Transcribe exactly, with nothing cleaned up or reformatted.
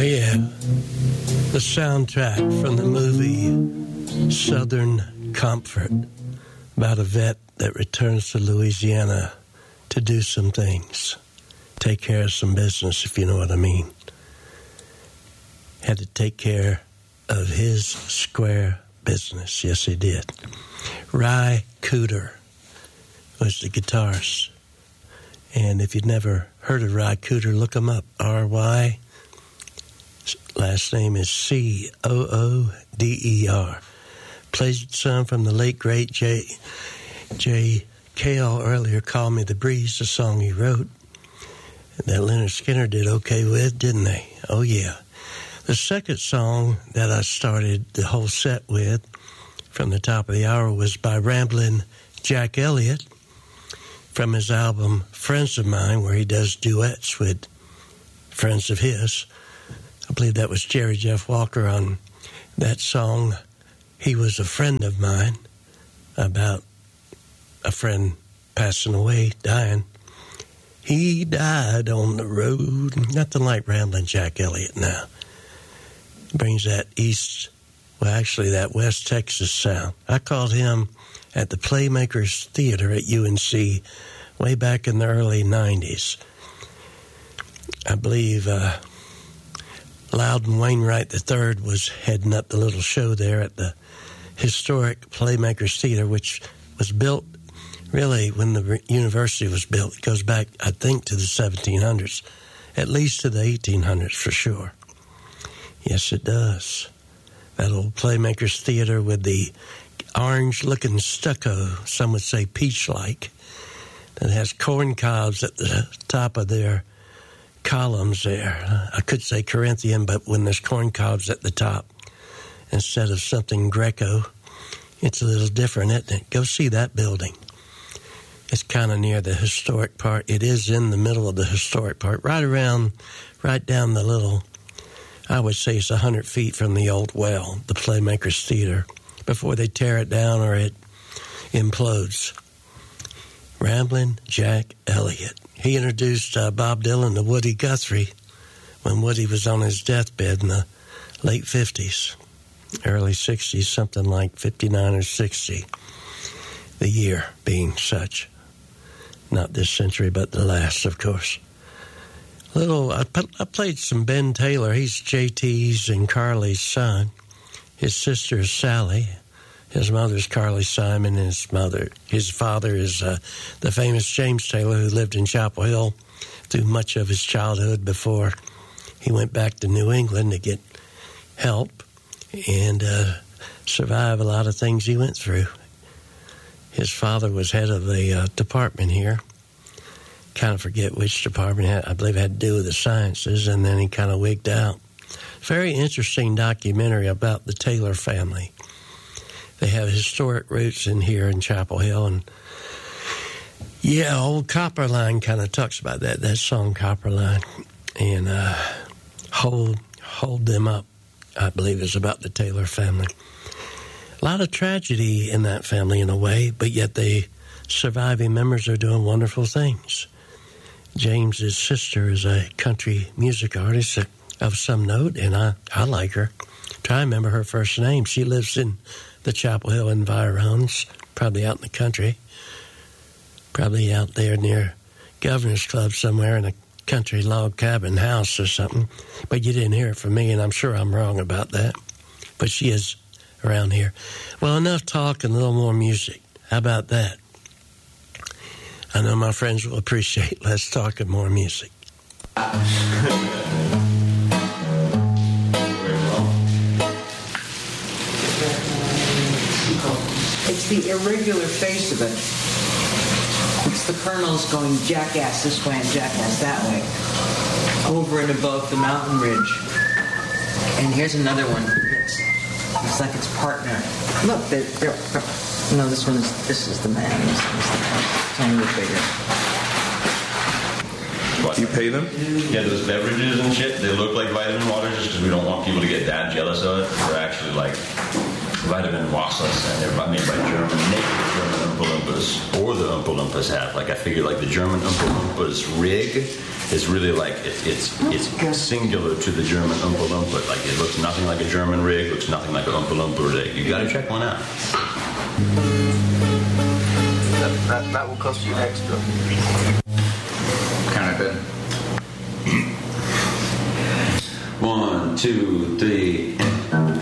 yeah. The soundtrack from the movie Southern Comfort, about a vet that returns to Louisiana to do some things, take care of some business, if you know what I mean. Had to take care of his square business. Yes, he did. Ry Cooder was the guitarist. And if you've never heard of Ry Cooder, look him up. R Y. Last name is C O O D E R. Played some from the late, great J. J. Cale earlier called Me the Breeze, the song he wrote. That Leonard Skinner did okay with, didn't they? Oh, yeah. The second song that I started the whole set with from the top of the hour was by Ramblin' Jack Elliott from his album Friends of Mine, where he does duets with friends of his. I believe that was Jerry Jeff Walker on that song, He Was a Friend of Mine, about a friend passing away, dying. He died on the road. Nothing like Ramblin' Jack Elliott now. Brings that east, well, actually that West Texas sound. I called him at the Playmakers Theater at U N C way back in the early nineties. I believe uh, Loudon Wainwright the third was heading up the little show there at the historic Playmakers Theater, which was built really when the university was built. It goes back, I think, to the seventeen hundreds, at least to the eighteen hundreds for sure. Yes, it does. That old Playmakers Theater with the orange-looking stucco, some would say peach-like, that has corn cobs at the top of their columns there. I could say Corinthian, but when there's corn cobs at the top instead of something Greco, it's a little different, isn't it? Go see that building. It's kind of near the historic part. It is in the middle of the historic part, right around, right down the little, I would say it's one hundred feet from the old well, the Playmakers Theater, before they tear it down or it implodes. Ramblin' Jack Elliott. He introduced uh, Bob Dylan to Woody Guthrie when Woody was on his deathbed in the late fifties, early sixties, something like fifty-nine or sixty, the year being such. Not this century, but the last, of course. Little, I, I played some Ben Taylor. He's J T's and Carly's son. His sister is Sally. His mother's Carly Simon, and his mother, his father is uh, the famous James Taylor, who lived in Chapel Hill through much of his childhood before he went back to New England to get help and uh, survive a lot of things he went through. His father was head of the uh, department here. Kind of forget which department. Had, I believe it had to do with the sciences, and then he kind of wigged out. Very interesting documentary about the Taylor family. They have historic roots in here in Chapel Hill, and yeah, old Copperline kind of talks about that. That song Copperline, and uh, hold hold them up, I believe, is about the Taylor family. A lot of tragedy in that family in a way, but yet the surviving members are doing wonderful things. James's sister is a country music artist of some note, and I, I like her. Try to remember her first name. She lives in the Chapel Hill environs, probably out in the country, probably out there near Governor's Club somewhere in a country log cabin house or something. But you didn't hear it from me, and I'm sure I'm wrong about that. But she is around here. Well, enough talk and a little more music. How about that? I know my friends will appreciate less talk and more music. It's the irregular face of it. It's the kernels going jackass this way and jackass that way, over and above the mountain ridge. And here's another one. It's, it's like its partner. Look, they're, they're, no, this one is this is the man. This is the partner. It's only a bit bigger. What? You pay them? Yeah, those beverages and shit, they look like vitamin waters just because we don't want people to get that jealous of it. They're actually like vitamin waslas, and they're made by German, naked German Oompa Loompas, or the Oompa Loompas have. Like, I figure, like, the German Oompa Loompas rig It's really like it, it's it's singular to the German Oompa Loompa. Like it looks nothing like a German rig, looks nothing like an Oompa Loompa rig. You got to check one out. That, that, that will cost you extra. Can I bid? One, two, three.